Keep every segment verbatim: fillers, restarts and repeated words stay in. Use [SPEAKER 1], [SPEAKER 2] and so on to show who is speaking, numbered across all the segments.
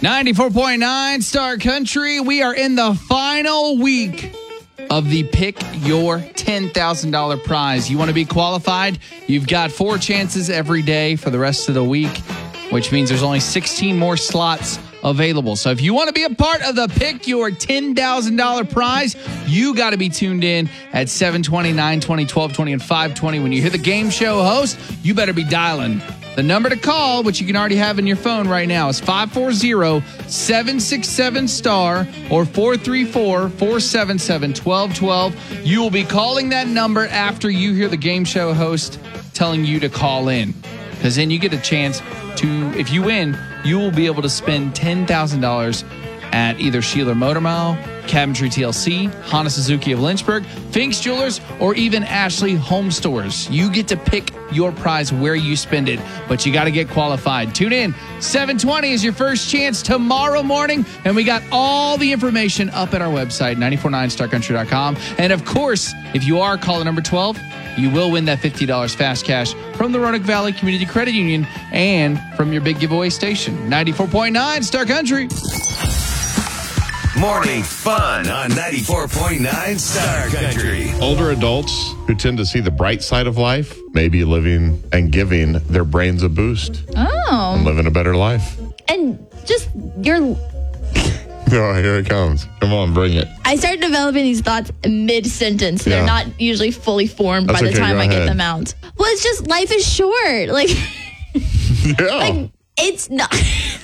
[SPEAKER 1] ninety-four point nine Star Country. We are in the final week of the Pick Your ten thousand dollars prize. You want to be qualified? You've got four chances every day for the rest of the week, which means there's only sixteen more slots available. So if you want to be a part of the Pick Your ten thousand dollars prize, you got to be tuned in at seven twenty, nine twenty, twelve twenty, and five twenty. When you hear the game show host, you better be dialing. The number to call, which you can already have in your phone right now, is five four zero, seven six seven, STAR or four three four, four seven seven, one two one two. You will be calling that number after you hear the game show host telling you to call in. Because then you get a chance to, if you win, you will be able to spend ten thousand dollars at either Sheeler Motor Mile, Cabinetry T L C, Honda Suzuki of Lynchburg, Fink's Jewelers, or even Ashley Home Stores. You get to pick your prize where you spend it, but you got to get qualified. Tune in. seven twenty is your first chance tomorrow morning, and we got all the information up at our website, nine four nine star country dot com. And of course, if you are caller number twelve, you will win that fifty dollars fast cash from the Roanoke Valley Community Credit Union and from your big giveaway station, ninety-four point nine Star Country.
[SPEAKER 2] Morning fun on ninety-four point nine Star Country.
[SPEAKER 3] Older adults who tend to see the bright side of life may be living and giving their brains a boost.
[SPEAKER 4] Oh.
[SPEAKER 3] And living a better life.
[SPEAKER 4] And just your...
[SPEAKER 3] Oh, here it comes. Come on, bring it.
[SPEAKER 4] I start developing these thoughts mid-sentence. They're
[SPEAKER 3] Yeah.
[SPEAKER 4] not usually fully formed
[SPEAKER 3] That's
[SPEAKER 4] by the
[SPEAKER 3] okay,
[SPEAKER 4] time
[SPEAKER 3] go
[SPEAKER 4] I get
[SPEAKER 3] ahead.
[SPEAKER 4] them out. Well, it's just life is short. Like,
[SPEAKER 3] Yeah.
[SPEAKER 4] like it's not...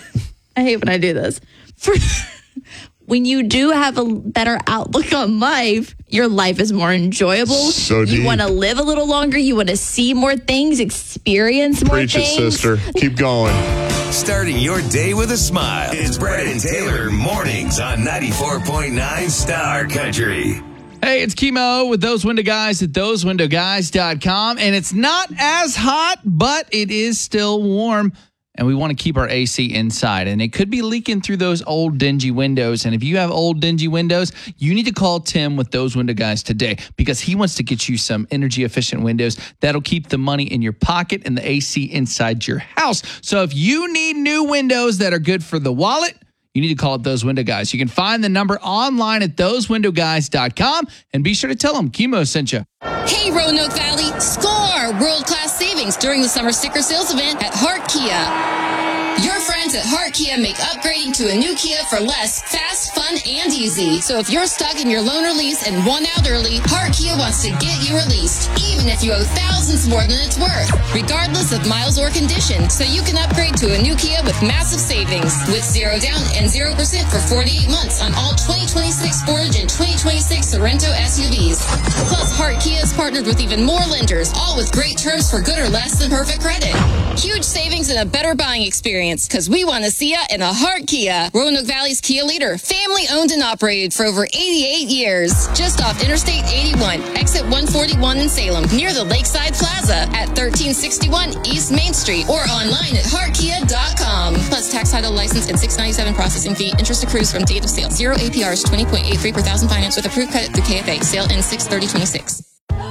[SPEAKER 4] I hate when I do this. For... When you do have a better outlook on life, your life is more enjoyable.
[SPEAKER 3] So
[SPEAKER 4] you
[SPEAKER 3] deep.
[SPEAKER 4] want to live a little longer. You want to see more things, experience more
[SPEAKER 3] Preach it,
[SPEAKER 4] things.
[SPEAKER 3] sister. Keep going.
[SPEAKER 2] Starting your day with a smile. It's Brad and Taylor mornings on ninety-four point nine Star Country.
[SPEAKER 1] Hey, it's Chemo with Those Window Guys at those window guys dot com. And it's not as hot, but it is still warm. And we want to keep our A C inside. And it could be leaking through those old dingy windows. And if you have old dingy windows, you need to call Tim with Those Window Guys today, because he wants to get you some energy efficient windows that'll keep the money in your pocket and the A C inside your house. So if you need new windows that are good for the wallet, you need to call up Those Window Guys. You can find the number online at those window guys dot com, and be sure to tell them Chemo sent you.
[SPEAKER 5] Hey, Roanoke Valley, score world-class savings during the summer sticker sales event at Hart Kia. Your friends at Hart Kia make upgrading to a new Kia for less, fast, fun, and easy. So if you're stuck in your loan or lease and want out early, Hart Kia wants to get you released, even if you owe thousands more than it's worth, regardless of miles or condition. So you can upgrade to a new Kia with massive savings, with zero down and zero percent for forty-eight months on all twenty twenty-six Sportage and twenty twenty-six Sorrento S U Vs. Plus, Hart Kia is partnered with even more lenders, all with great terms for good or less than perfect credit. Huge savings and a better buying experience, because we want to see ya in a Hart Kia. Roanoke Valley's Kia leader, family owned and operated for over eighty-eight years. Just off Interstate eighty-one, exit one forty-one in Salem, near the Lakeside Plaza at thirteen sixty-one East Main Street, or online at hart kia dot com. Plus tax, title, license, and six ninety-seven processing fee. Interest accrues from date of sale. Zero A P Rs, twenty point eight three per thousand finance with approved credit through K F A. Sale ends six thirty twenty-six.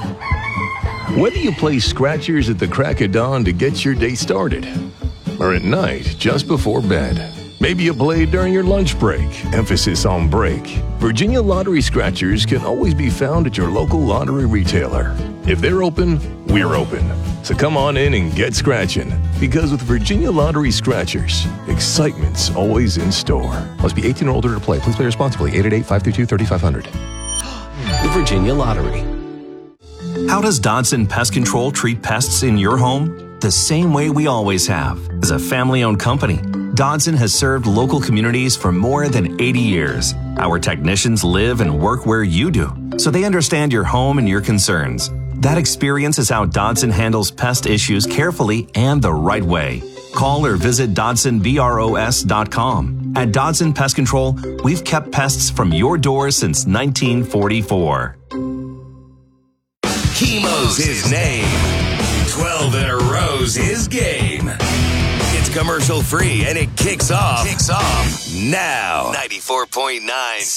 [SPEAKER 6] Whether you play scratchers at the crack of dawn to get your day started, or at night just before bed, maybe you play during your lunch break, emphasis on break, Virginia Lottery Scratchers can always be found at your local lottery retailer. If they're open, we're open. So come on in and get scratching, because with Virginia Lottery Scratchers, excitement's always in store.
[SPEAKER 7] Must be eighteen or older to play. Please play responsibly. eight eight eight, five two two, three five zero zero.
[SPEAKER 8] The Virginia Lottery. How does Dodson Pest Control treat pests in your home? The same way we always have. As a family-owned company, Dodson has served local communities for more than eighty years. Our technicians live and work where you do, so they understand your home and your concerns. That experience is how Dodson handles pest issues carefully and the right way. Call or visit Dodson Bros dot com. At Dodson Pest Control, we've kept pests from your door since nineteen forty-four.
[SPEAKER 2] Chemo's his name. twelve in a row's his game. It's commercial free and it kicks off. Kicks off now. ninety-four point nine